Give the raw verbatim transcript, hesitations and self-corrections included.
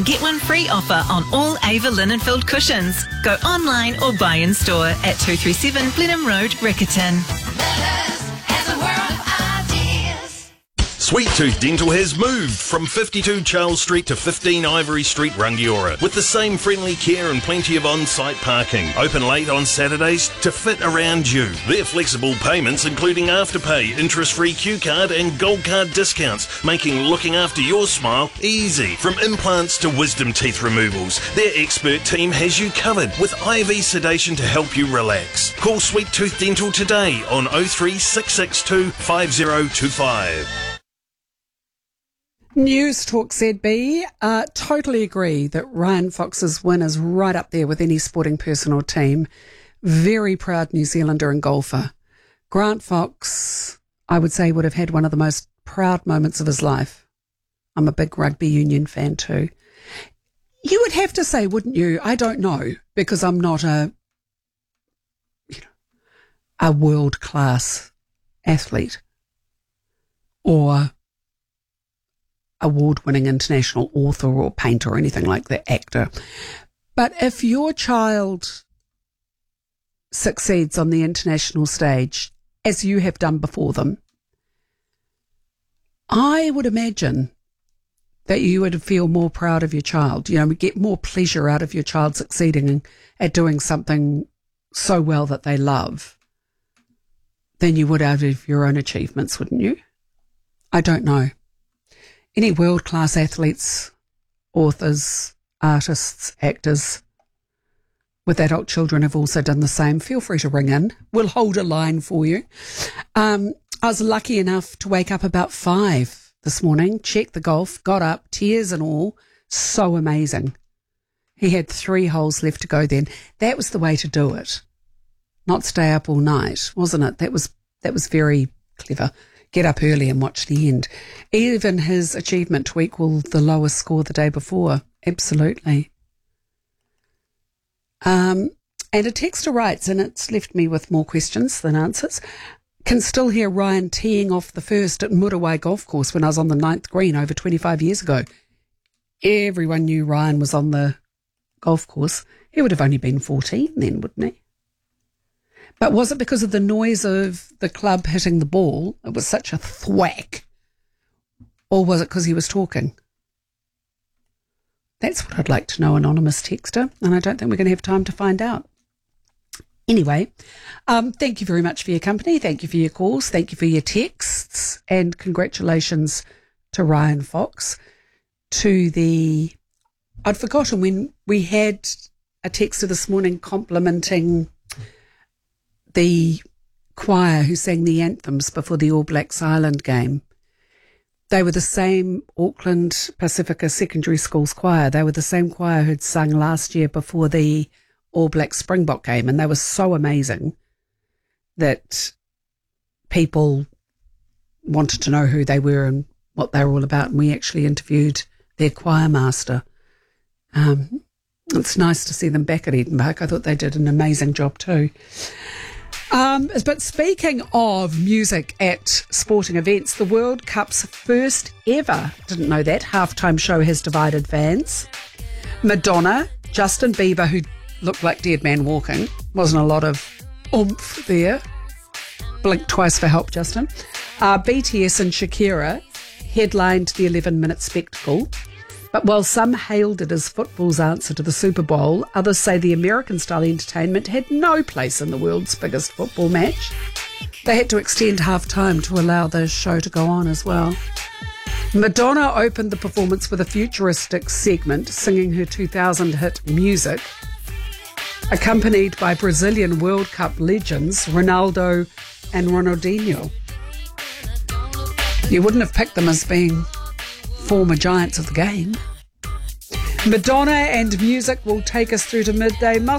Get one free offer on all Ava linen-filled cushions. Go online or buy in store at two thirty-seven Blenheim Road, Riccarton. Sweet Tooth Dental has moved from fifty-two Charles Street to fifteen Ivory Street, Rangiora, with the same friendly care and plenty of on-site parking. Open late on Saturdays to fit around you. Their flexible payments, including Afterpay, interest-free Q card and Gold Card discounts, making looking after your smile easy. From implants to wisdom teeth removals, their expert team has you covered with I V sedation to help you relax. Call Sweet Tooth Dental today on oh three six six two five oh two five. News Talk Z B, uh, totally agree that Ryan Fox's win is right up there with any sporting person or team. Very proud New Zealander and golfer. Grant Fox, I would say, would have had one of the most proud moments of his life. I'm a big rugby union fan too. You would have to say, wouldn't you? I don't know, because I'm not a, you know, a world-class athlete or award-winning international author or painter or anything like that, actor. But if your child succeeds on the international stage, as you have done before them, I would imagine that you would feel more proud of your child, you know, get more pleasure out of your child succeeding at doing something so well that they love than you would out of your own achievements, wouldn't you? I don't know. Any world-class athletes, authors, artists, actors with adult children have also done the same. Feel free to ring in. We'll hold a line for you. Um, I was lucky enough to wake up about five this morning, check the golf, got up, tears and all. So amazing. He had three holes left to go then. That was the way to do it. Not stay up all night, wasn't it? That was, that was very clever. Get up early and watch the end. Even his achievement to equal the lowest score the day before. Absolutely. Um, and a texter writes, and it's left me with more questions than answers, can still hear Ryan teeing off the first at Murawai Golf Course when I was on the ninth green over twenty-five years ago. Everyone knew Ryan was on the golf course. He would have only been fourteen then, wouldn't he? But was it because of the noise of the club hitting the ball? It was such a thwack. Or was it because he was talking? That's what I'd like to know, anonymous texter, and I don't think we're going to have time to find out. Anyway, um, thank you very much for your company. Thank you for your calls. Thank you for your texts. And congratulations to Ryan Fox. To the... I'd forgotten when we had a texter this morning complimenting the choir who sang the anthems before the All Blacks Ireland game. They were the same Auckland Pacifica Secondary School's choir. They were the same choir who'd sung last year before the All Blacks Springbok game, and they were so amazing that people wanted to know who they were and what they were all about, and we actually interviewed their choir master. Um, it's nice to see them back at Eden Park. I thought they did an amazing job too. Um, but speaking of music at sporting events, the World Cup's first ever, didn't know that, halftime show has divided fans. Madonna, Justin Bieber, who looked like Dead Man Walking, wasn't a lot of oomph there. Blink twice for help, Justin. Uh, B T S and Shakira headlined the eleven-minute spectacle. But while some hailed it as football's answer to the Super Bowl, others say the American-style entertainment had no place in the world's biggest football match. They had to extend half-time to allow the show to go on as well. Madonna opened the performance with a futuristic segment singing her two thousand hit Music, accompanied by Brazilian World Cup legends Ronaldo and Ronaldinho. You wouldn't have picked them as being former giants of the game. Madonna and Music will take us through to midday.